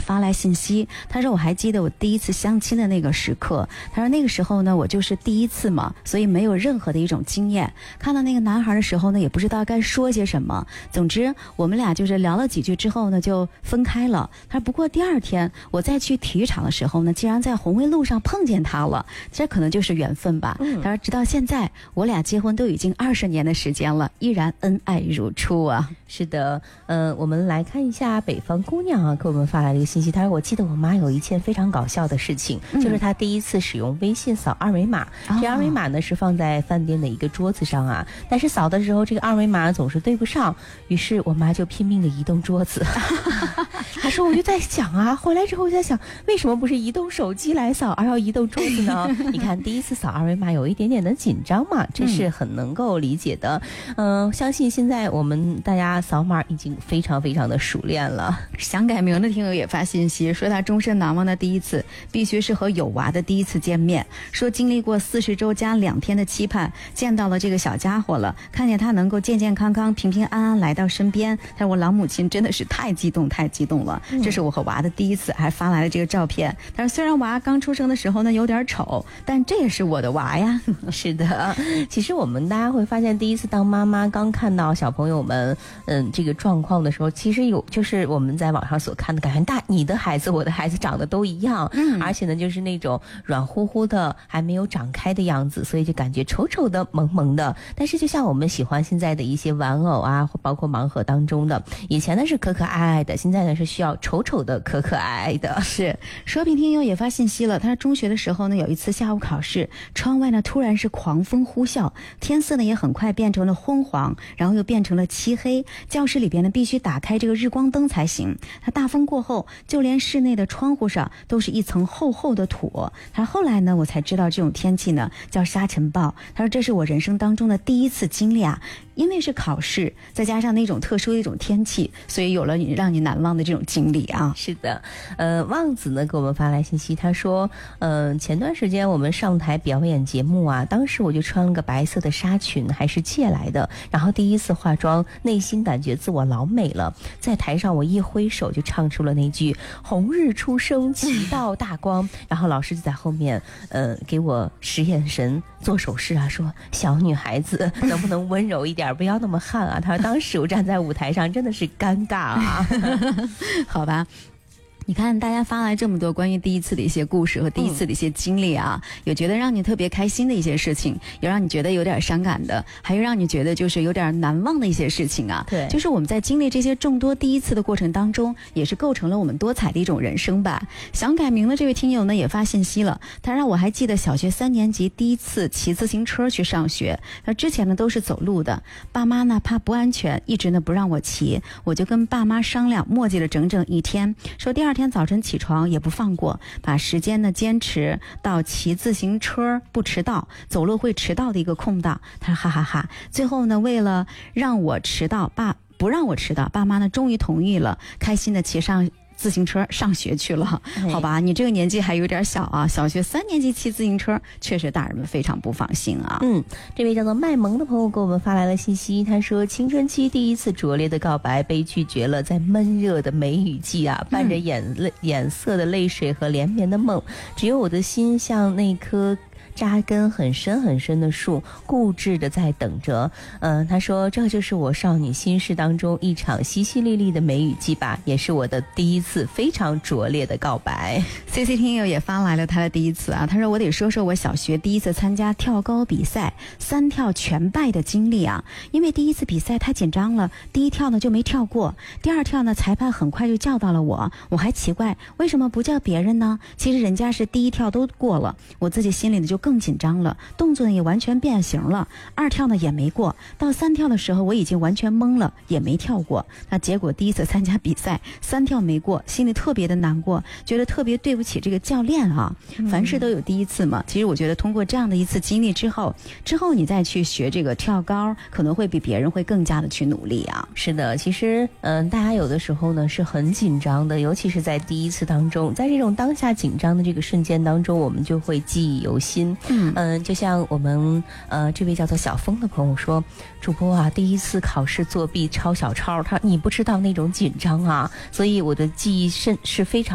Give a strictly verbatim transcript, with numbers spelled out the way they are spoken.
发来信息，他说我还记得我第一次相亲的那个时刻，他说那个时候呢我就是第一次嘛，所以没有任何的一种经验，看到那个男孩的时候呢也不知道该说些什么，总之我们俩就是聊了几句之后呢就分开了。他说不过第二天我再去体育场的时候呢，竟然在红卫路上碰见他了，这可能就是缘分吧。嗯、他说直到现在我俩结婚都已经二十年的时间了，依然恩爱如初啊。 是的，呃，我们来看一下北方姑娘啊给我们发来了一个信息，她说我记得我妈有一件非常搞笑的事情，嗯、就是她第一次使用微信扫二维码，哦、这二维码呢是放在饭店的一个桌子上啊，但是扫的时候这个二维码总是对不上，于是我妈就拼命的移动桌子。她说我就在想啊，回来之后我在想为什么不是移动手机来扫而要移动桌子呢？你看第一次扫二维码有一点点的紧张嘛，这是很能够理解的。嗯、呃，相信现在我们大家扫码已经非常非常的熟练了。 想改名的听友也发信息说他终身难忘的第一次必须是和有娃的第一次见面，说经历过四十周加两天的期盼，见到了这个小家伙了，看见他能够健健康康平平安安来到身边，他说我老母亲真的是太激动太激动了，嗯、这是我和娃的第一次，还发来了这个照片。但是虽然娃刚出生的时候呢有点丑，但这也是我的娃呀。 是的，其实我们大家会发现第一次当妈妈刚看到小朋友们嗯这个状况的时候，其实有就是我们在网上所看的感觉大你的孩子我的孩子长得都一样，嗯，而且呢就是那种软乎乎的还没有长开的样子，所以就感觉丑丑的萌萌的。但是就像我们喜欢现在的一些玩偶啊，包括盲盒当中的，以前呢是可可爱爱的，现在呢是需要丑丑的可可爱爱的。 是说屏听友也发信息了，他中学的时候呢有一次下午考试，窗外呢突然是狂风呼啸，天色呢也很快变成了昏黄，然后又变成了漆黑，教室里边呢必须打开这个日光灯才行。他大风过后，就连室内的窗户上都是一层厚厚的土。他后来呢我才知道这种天气呢叫沙尘暴。他说这是我人生当中的第一次经历啊，因为是考试再加上那种特殊的一种天气，所以有了你让你难忘的这种经历啊。 是的，呃，旺子呢给我们发来信息，他说嗯、呃，前段时间我们上台表演节目啊，当时我就穿了个白色的纱裙，还是借来的，然后第一次化妆，内心感觉自我老美了，在台上我一挥手就唱出了那句红日初升其道大光，然后老师就在后面呃给我使眼神做手势啊，说小女孩子能不能温柔一点，不要那么悍啊。他说当时我站在舞台上真的是尴尬啊。 好吧，你看大家发来这么多关于第一次的一些故事和第一次的一些经历啊，嗯、有觉得让你特别开心的一些事情，有让你觉得有点伤感的，还有让你觉得就是有点难忘的一些事情啊。 对， 就是我们在经历这些众多第一次的过程当中，也是构成了我们多彩的一种人生吧。想改名的这位听友呢也发信息了，他让我还记得小学三年级第一次骑自行车去上学，那之前呢都是走路的，爸妈呢怕不安全，一直呢不让我骑，我就跟爸妈商量，磨叽了整整一天，说第二天早晨起床也不放过，把时间呢坚持到骑自行车不迟到，走路会迟到的一个空档。他说哈哈哈，最后呢为了让我迟到，爸不让我迟到，爸妈呢终于同意了，开心的骑上自行车上学去了。好吧，你这个年纪还有点小啊，小学三年级骑自行车，确实大人们非常不放心啊。 嗯，这位叫做卖萌的朋友给我们发来了信息，他说青春期第一次拙劣的告白被拒绝了，在闷热的梅雨季啊，伴着眼泪、嗯、眼涩的泪水和连绵的梦，只有我的心像那颗扎根很深很深的树，固执的在等着。嗯、呃，他说这就是我少女心事当中一场淅淅沥沥的梅雨季吧，也是我的第一次非常拙劣的告白。 C C 听友也发来了他的第一次啊，他说我得说说我小学第一次参加跳高比赛三跳全败的经历啊。因为第一次比赛太紧张了，第一跳呢就没跳过，第二跳呢裁判很快就叫到了我，我还奇怪为什么不叫别人呢，其实人家是第一跳都过了，我自己心里呢就更紧张了，动作呢也完全变形了，二跳呢也没过，到三跳的时候我已经完全懵了，也没跳过。那结果第一次参加比赛三跳没过，心里特别的难过，觉得特别对不起这个教练啊。凡事都有第一次嘛，其实我觉得通过这样的一次经历之后之后你再去学这个跳高，可能会比别人会更加的去努力啊。 是的，其实嗯、呃，大家有的时候呢是很紧张的，尤其是在第一次当中，在这种当下紧张的这个瞬间当中，我们就会记忆犹新。嗯嗯、呃，就像我们呃这位叫做小峰的朋友说，主播啊，第一次考试作弊抄小抄，他你不知道那种紧张啊，所以我的记忆是是非常